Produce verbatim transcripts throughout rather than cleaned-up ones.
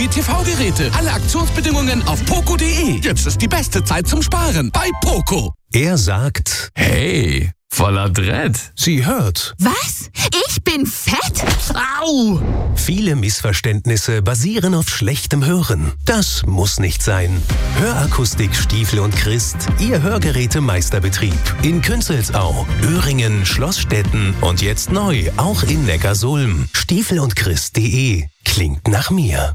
Die T V-Geräte. Alle Aktionsbedingungen auf poco punkt de. Jetzt ist die beste Zeit zum Sparen bei Poco. Er sagt, hey, voller Dread. Sie hört. Was? Ich bin fett? Au! Viele Missverständnisse basieren auf schlechtem Hören. Das muss nicht sein. Hörakustik Stiefel und Christ, Ihr Hörgerätemeisterbetrieb. In Künzelsau, Öhringen, Schlossstetten und jetzt neu auch in Neckarsulm. Stiefel und Christ punkt de. Klingt nach mir.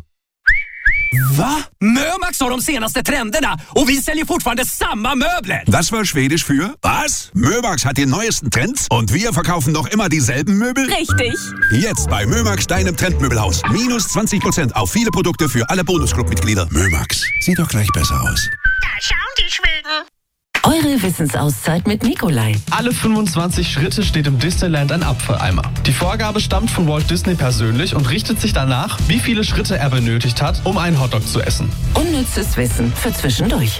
Va? Mömax har de senaste trenderna och vi säljer fortfarande samma möbler. Das war Schwedisch für was? Mömax hat die neuesten Trends und wir verkaufen noch immer dieselben Möbel? Richtig. Jetzt bei Mömax, deinem Trendmöbelhaus. Minus zwanzig Prozent auf viele Produkte für alle Bonusclub-Mitglieder. Mömax, sieht doch gleich besser aus. Da schauen die Schweden. Eure Wissensauszeit mit Nikolai. Alle fünfundzwanzig Schritte steht im Disneyland ein Abfalleimer. Die Vorgabe stammt von Walt Disney persönlich und richtet sich danach, wie viele Schritte er benötigt hat, um einen Hotdog zu essen. Unnützes Wissen für zwischendurch.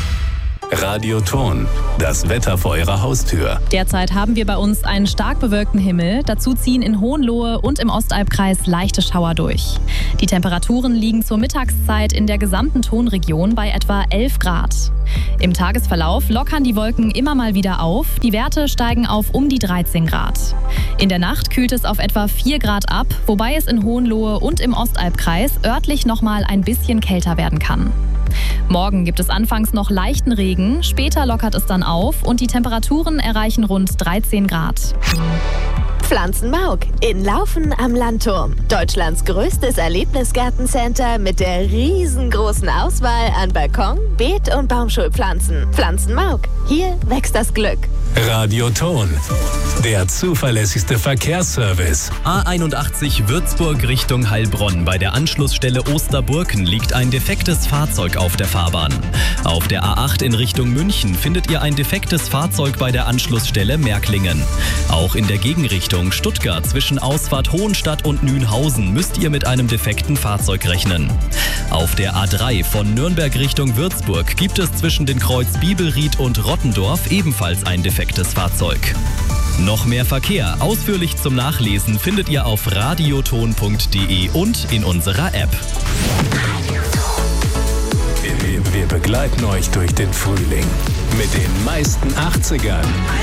Radioton, das Wetter vor Ihrer Haustür. Derzeit haben wir bei uns einen stark bewölkten Himmel. Dazu ziehen in Hohenlohe und im Ostalbkreis leichte Schauer durch. Die Temperaturen liegen zur Mittagszeit in der gesamten Tonregion bei etwa elf Grad. Im Tagesverlauf lockern die Wolken immer mal wieder auf. Die Werte steigen auf um die dreizehn Grad. In der Nacht kühlt es auf etwa vier Grad ab, wobei es in Hohenlohe und im Ostalbkreis örtlich nochmal ein bisschen kälter werden kann. Morgen gibt es anfangs noch leichten Regen, später lockert es dann auf und die Temperaturen erreichen rund dreizehn Grad. Pflanzenmauk in Laufen am Landturm. Deutschlands größtes Erlebnisgartencenter mit der riesengroßen Auswahl an Balkon-, Beet- und Baumschulpflanzen. Pflanzenmauk, hier wächst das Glück. Radioton, der zuverlässigste Verkehrsservice. A einundachtzig Würzburg Richtung Heilbronn. Bei der Anschlussstelle Osterburken liegt ein defektes Fahrzeug auf der Fahrbahn. Auf der A acht in Richtung München findet ihr ein defektes Fahrzeug bei der Anschlussstelle Märklingen. Auch in der Gegenrichtung Stuttgart zwischen Ausfahrt Hohenstadt und Nünhausen müsst ihr mit einem defekten Fahrzeug rechnen. Auf der A drei von Nürnberg Richtung Würzburg gibt es zwischen den Kreuz Bibelried und Rottendorf ebenfalls ein defektes Fahrzeug. Noch mehr Verkehr, ausführlich zum Nachlesen, findet ihr auf radioton punkt de und in unserer App. Wir, wir begleiten euch durch den Frühling mit den meisten achtzigern.